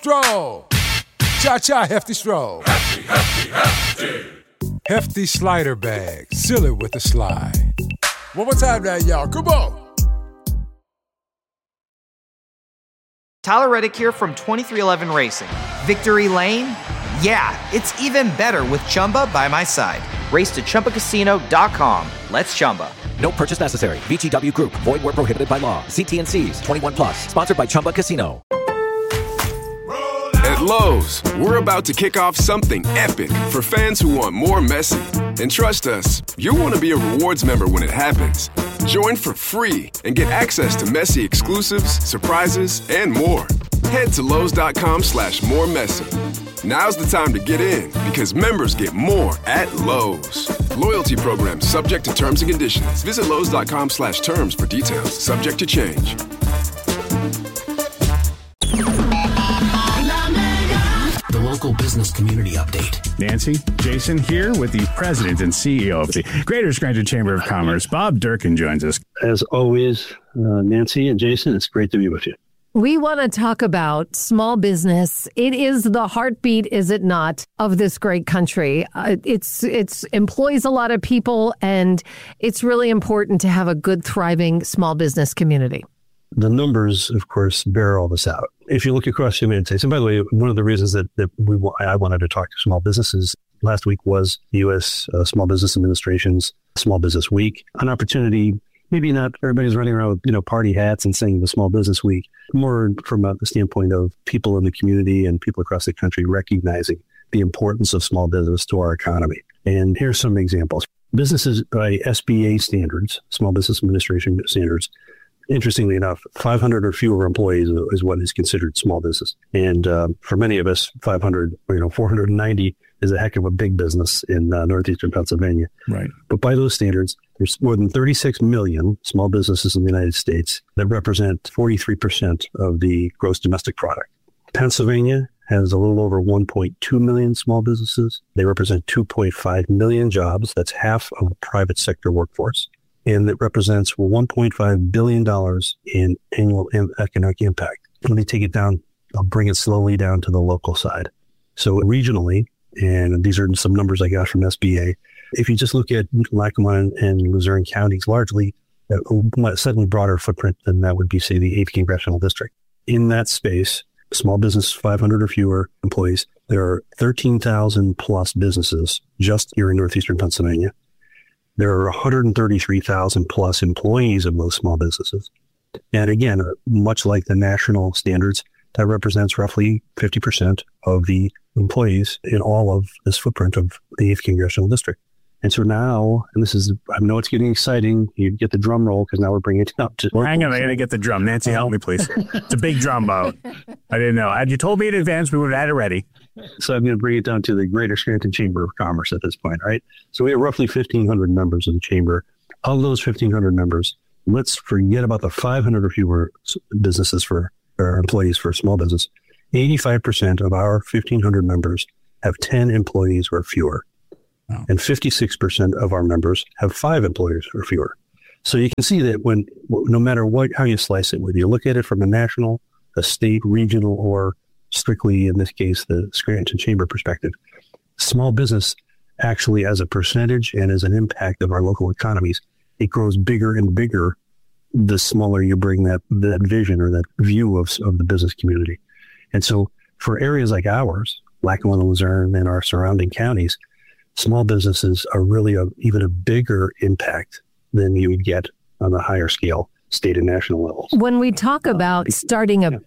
Stroll. Cha-cha, hefty stroll. Hefty, hefty, hefty. Hefty slider bag. Seal it with a slide. One more time now, y'all. Come on. Tyler Reddick here from 23XI Racing. Victory Lane? Yeah, it's even better with Chumba by my side. Race to ChumbaCasino.com. Let's Chumba. No purchase necessary. VGW Group. Void where prohibited by law. See T&Cs. 21 plus. Sponsored by Chumba Casino. At Lowe's, we're about to kick off something epic for fans who want more Messi. And trust us, you'll want to be a rewards member when it happens. Join for free and get access to Messi exclusives, surprises, and more. Head to Lowe's.com/moremessy. Now's the time to get in because members get more at Lowe's. Loyalty program subject to terms and conditions. Visit Lowe's.com/terms for details. Subject to change. The local business community update. Nancy, Jason here with the president and CEO of the Greater Scranton Chamber of Commerce. Bob Durkin joins us. As always, Nancy and Jason, it's great to be with you. We want to talk about small business. It is the heartbeat, is it not, of this great country. It's employs a lot of people, and it's really important to have a good, thriving small business community. The numbers, of course, bear all this out. If you look across the United States, and by the way, one of the reasons that I wanted to talk to small businesses last week was the U.S. Small Business Administration's Small Business Week, an opportunity. Maybe not everybody's running around with, party hats and saying the Small Business Week, more from the standpoint of people in the community and people across the country recognizing the importance of small business to our economy. And here's some examples. Businesses by SBA standards, Small Business Administration standards, interestingly enough, 500 or fewer employees is what is considered small business. And for many of us, 500, 490 is a heck of a big business in northeastern Pennsylvania. Right. But by those standards, there's more than 36 million small businesses in the United States that represent 43% of the gross domestic product. Pennsylvania has a little over 1.2 million small businesses. They represent 2.5 million jobs. That's half of the private sector workforce. And it represents $1.5 billion in annual economic impact. Let me take it down. I'll bring it slowly down to the local side. So regionally, and these are some numbers I got from SBA, if you just look at Lackawanna and Luzerne counties, largely a slightly broader footprint than that would be, say, the 8th Congressional District. In that space, small business, 500 or fewer employees, there are 13,000 plus businesses just here in northeastern Pennsylvania. There are 133,000 plus employees of those small businesses. And again, much like the national standards, that represents roughly 50% of the employees in all of this footprint of the 8th Congressional District. And so now, and this is, I know it's getting exciting. You get the drum roll because now we're bringing it up to... Hang on, I got to get the drum. Nancy, help me, please. It's a big drum out. I didn't know. Had you told me in advance, we would have had it ready. So I'm going to bring it down to the Greater Scranton Chamber of Commerce at this point, right? So we have roughly 1,500 members of the chamber. Of those 1,500 members, let's forget about the 500 or fewer businesses for our employees for small business. 85% of our 1,500 members have 10 employees or fewer. Wow. And 56% of our members have 5 employees or fewer. So you can see that no matter how you slice it, whether you look at it from a national, a state, regional, or strictly, in this case, the Scranton Chamber perspective, small business actually, as a percentage and as an impact of our local economies, it grows bigger and bigger the smaller you bring that vision or that view of the business community. And so for areas like ours, Lackawanna, Luzerne, and our surrounding counties, small businesses are really even a bigger impact than you would get on the higher scale, state and national levels. When we talk about starting a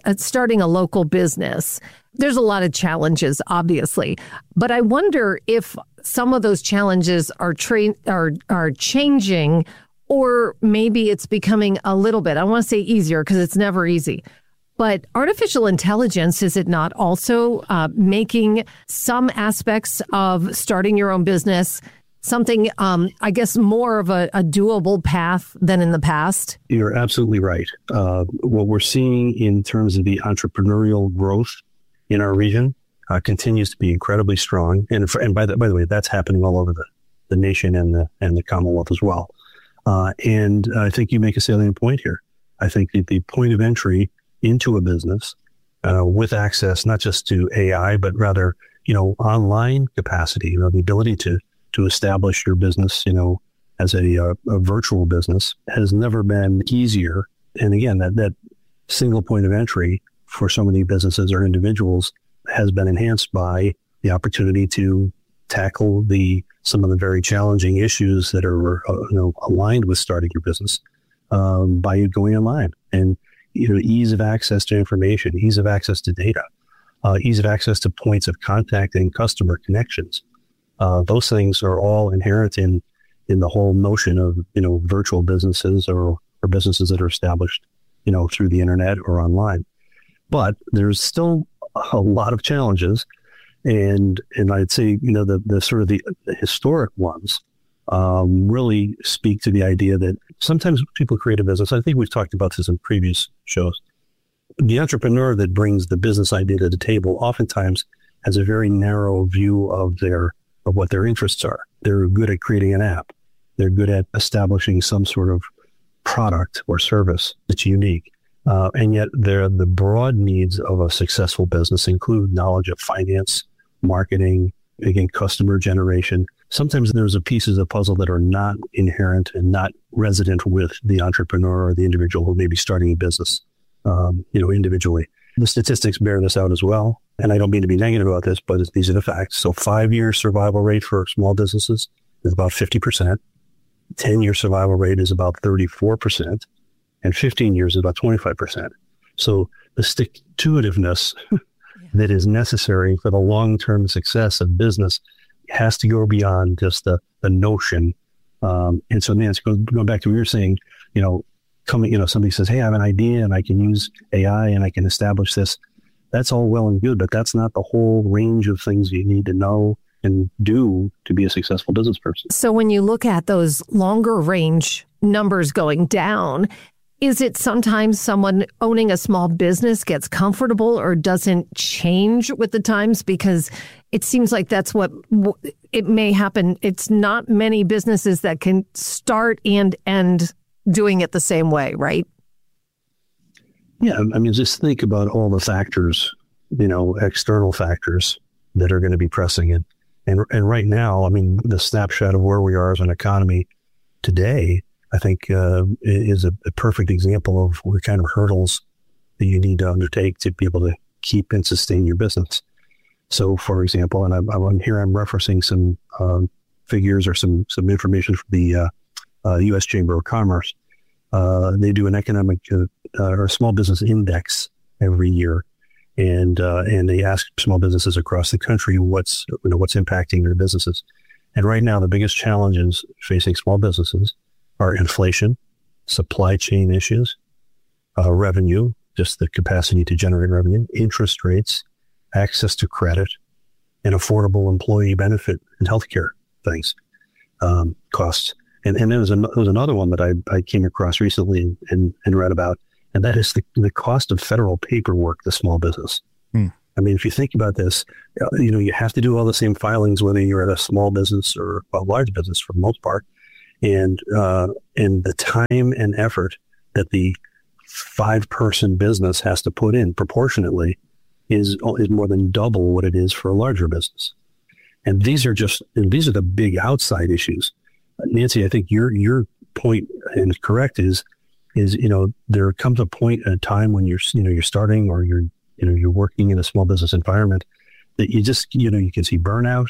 local business, there's a lot of challenges, obviously. But I wonder if some of those challenges are changing, or maybe it's becoming a little bit, I want to say easier because it's never easy. But artificial intelligence, is it not also making some aspects of starting your own business something, I guess, more of a doable path than in the past? You're absolutely right. What we're seeing in terms of the entrepreneurial growth in our region continues to be incredibly strong. And by the way, that's happening all over the nation and the Commonwealth as well. And I think you make a salient point here. I think the point of entry into a business with access not just to AI, but rather, online capacity, the ability to establish your business, as a virtual business has never been easier. And again, that single point of entry for so many businesses or individuals has been enhanced by the opportunity to tackle some of the very challenging issues that are aligned with starting your business by going online. And ease of access to information, ease of access to data, ease of access to points of contact and customer connections. Those things are all inherent in the whole notion of virtual businesses or businesses that are established through the internet or online. But there's still a lot of challenges, and I'd say the sort of the historic ones really speak to the idea that sometimes people create a business. I think we've talked about this in previous shows. The entrepreneur that brings the business idea to the table oftentimes has a very narrow view of what their interests are. They're good at creating an app. They're good at establishing some sort of product or service that's unique. And yet the broad needs of a successful business include knowledge of finance, marketing, again, customer generation. Sometimes there's pieces of the puzzle that are not inherent and not resident with the entrepreneur or the individual who may be starting a business, individually. The statistics bear this out as well. And I don't mean to be negative about this, but these are the facts. So 5-year survival rate for small businesses is about 50%. 10-year survival rate is about 34%. And 15 years is about 25%. So the stick-to-itiveness that is necessary for the long-term success of business has to go beyond just the notion. And so, Nancy, going back to what you were saying, somebody says, hey, I have an idea and I can use AI and I can establish this. That's all well and good, but that's not the whole range of things you need to know and do to be a successful business person. So when you look at those longer range numbers going down, is it sometimes someone owning a small business gets comfortable or doesn't change with the times? Because it seems like that's what it may happen. It's not many businesses that can start and end doing it the same way, right? Yeah, I mean, just think about all the factors, external factors that are going to be pressing it. And right now, I mean, the snapshot of where we are as an economy today, I think is a perfect example of the kind of hurdles that you need to undertake to be able to keep and sustain your business. So, for example, and I'm referencing some figures or some information from the U.S. Chamber of Commerce. They do an economic or small business index every year, and they ask small businesses across the country what's impacting their businesses. And right now, the biggest challenges facing small businesses are inflation, supply chain issues, revenue, just the capacity to generate revenue, interest rates, access to credit, and affordable employee benefit and healthcare things, costs. And there was another one that I came across recently and read about, and that is the cost of federal paperwork to small business. I mean, if you think about this, you have to do all the same filings whether you're at a small business or a large business for the most part. And the time and effort that the 5-person business has to put in proportionately is more than double what it is for a larger business. And these are the big outside issues. Nancy, I think your point, and it's correct, is there comes a point in time when you're starting or you're working in a small business environment that you just you can see burnout.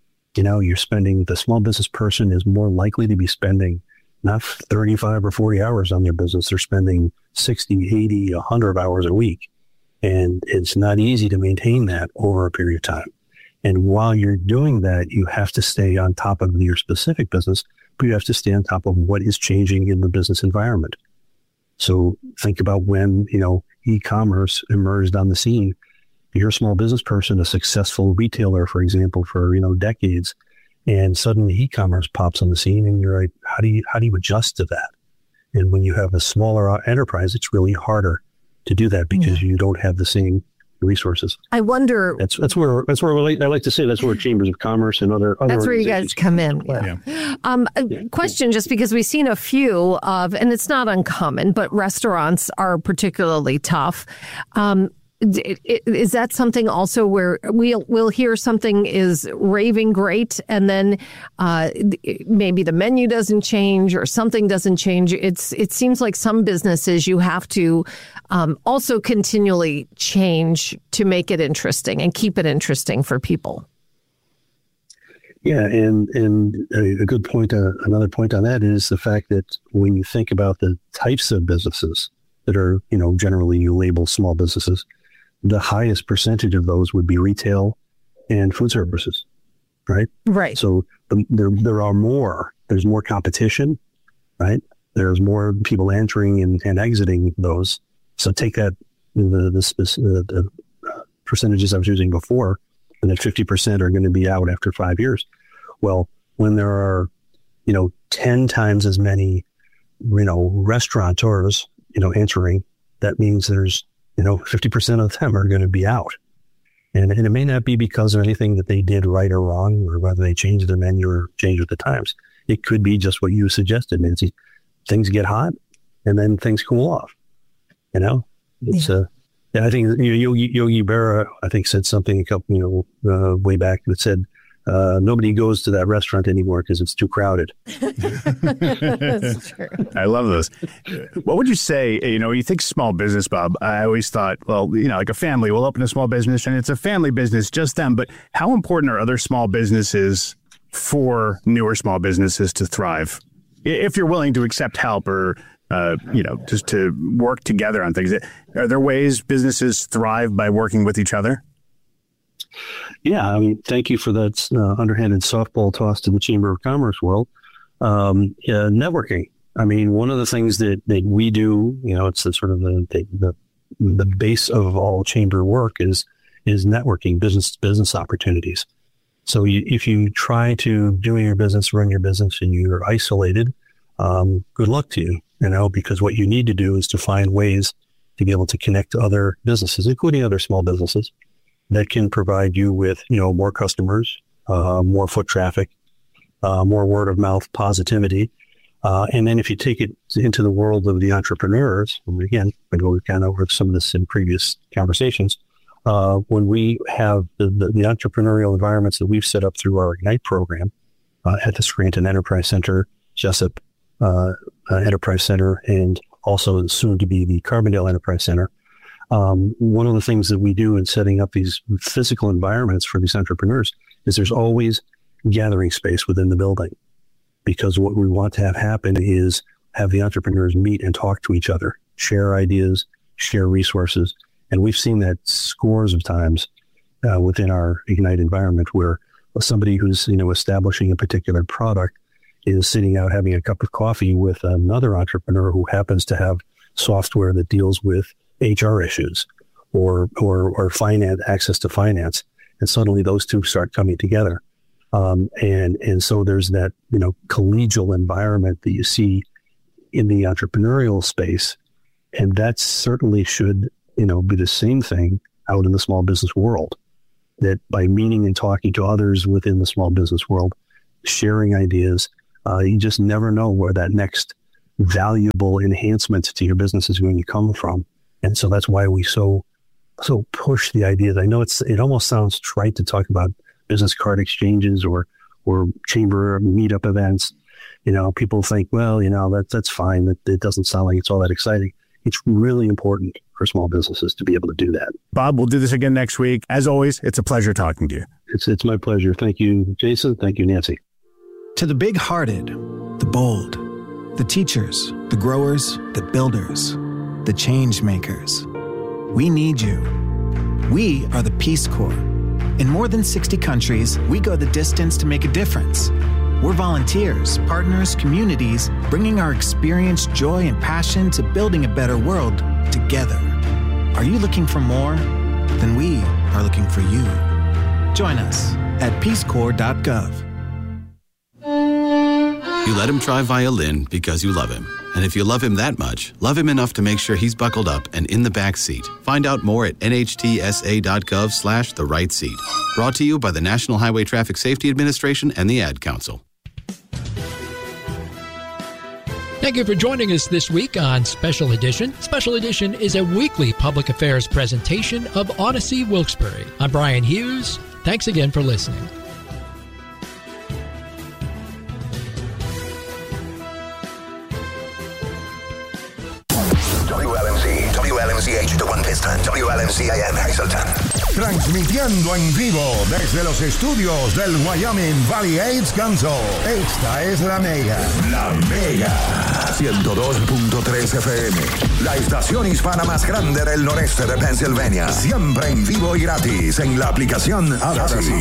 The small business person is more likely to be spending not 35 or 40 hours on their business. They're spending 60, 80, 100 hours a week. And it's not easy to maintain that over a period of time. And while you're doing that, you have to stay on top of your specific business, but you have to stay on top of what is changing in the business environment. So think about when, e-commerce emerged on the scene. You're a small business person, a successful retailer, for example, for, decades, and suddenly e-commerce pops on the scene and you're like, how do you adjust to that? And when you have a smaller enterprise, it's really harder to do that because you don't have the same resources. I wonder. That's where I like to say that's where chambers of commerce and other that's where you guys come in. Question, just because we've seen a few of, and it's not uncommon, but restaurants are particularly tough. Is that something also where we'll hear something is raving great, and then maybe the menu doesn't change or something doesn't change? It seems like some businesses you have to also continually change to make it interesting and keep it interesting for people. Yeah, and a good point, another point on that is the fact that when you think about the types of businesses that are, generally you label small businesses, the highest percentage of those would be retail and food services, right? Right. So there's more competition, right? There's more people entering and exiting those. So take that, the percentages I was using before, and that 50% are going to be out after 5 years. Well, when there are, 10 times as many, restaurateurs, entering, that means there's, 50% of them are going to be out. And it may not be because of anything that they did right or wrong, or whether they changed their menu or changed with the times. It could be just what you suggested, Nancy. Things get hot and then things cool off. It's I think Yogi Berra, said something a couple, way back that said, nobody goes to that restaurant anymore because it's too crowded. That's true. I love those. What would you say, you think small business, Bob? I always thought, well, like a family will open a small business and it's a family business, just them. But how important are other small businesses for newer small businesses to thrive? If you're willing to accept help or, just to work together on things. Are there ways businesses thrive by working with each other? Yeah, thank you for that underhanded softball toss to the Chamber of Commerce world. Networking. One of the things that we do, it's the sort of the base of all chamber work is networking, business opportunities. So if you try to do your business, run your business, and you're isolated, good luck to you, because what you need to do is to find ways to be able to connect to other businesses, including other small businesses, that can provide you with, more customers, more foot traffic, more word of mouth positivity. And then if you take it into the world of the entrepreneurs, and again, I know we've gone over some of this in previous conversations, when we have the entrepreneurial environments that we've set up through our Ignite program at the Scranton Enterprise Center, Jessup Enterprise Center, and also soon to be the Carbondale Enterprise Center. One of the things that we do in setting up these physical environments for these entrepreneurs is there's always gathering space within the building, because what we want to have happen is have the entrepreneurs meet and talk to each other, share ideas, share resources. And we've seen that scores of times within our Ignite environment, where somebody who's, establishing a particular product is sitting out having a cup of coffee with another entrepreneur who happens to have software that deals with HR issues or finance, access to finance. And suddenly those two start coming together. And so there's that, collegial environment that you see in the entrepreneurial space. And that certainly should, be the same thing out in the small business world, that by meeting and talking to others within the small business world, sharing ideas, you just never know where that next valuable enhancement to your business is going to come from. And so that's why we so push the ideas. I know it almost sounds trite to talk about business card exchanges or chamber meetup events. People think, well, that's fine. That it doesn't sound like it's all that exciting. It's really important for small businesses to be able to do that. Bob, we'll do this again next week. As always, it's a pleasure talking to you. It's my pleasure. Thank you, Jason. Thank you, Nancy. To the big-hearted, the bold, the teachers, the growers, the builders, the change makers. We need you. We are the Peace Corps. In more than 60 countries, we go the distance to make a difference. We're volunteers, partners, communities, bringing our experience, joy, and passion to building a better world together. Are you looking for more? Then we are looking for you. Join us at peacecorps.gov. You let him try violin because you love him. And if you love him that much, love him enough to make sure he's buckled up and in the back seat. Find out more at nhtsa.gov/the-right seat. Brought to you by the National Highway Traffic Safety Administration and the Ad Council. Thank you for joining us this week on Special Edition. Special Edition is a weekly public affairs presentation of Odyssey Wilkes-Barre. I'm Brian Hughes. Thanks again for listening. WLMCH de One Piston, WLMCIM Hazleton. Transmitiendo en vivo desde los estudios del Wyoming Valley AIDS Council. Esta es La Mega. La Mega. 102.3 FM. La estación hispana más grande del noreste de Pennsylvania. Siempre en vivo y gratis en la aplicación Odyssey.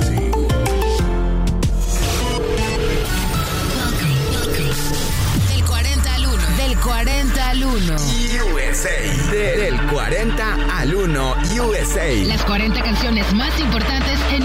Del 40 al 1. USA. Del 40 al 1 USA. Las 40 canciones más importantes en